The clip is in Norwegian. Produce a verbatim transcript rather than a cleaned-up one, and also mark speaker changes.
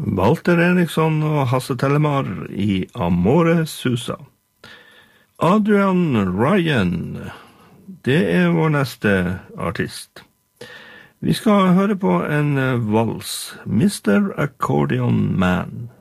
Speaker 1: Walter Eriksson og Hasse Tellemar i Amore Susa. Adrian Ryan, det er vår neste artist. Vi skal høre på en vals, mister Accordion Man.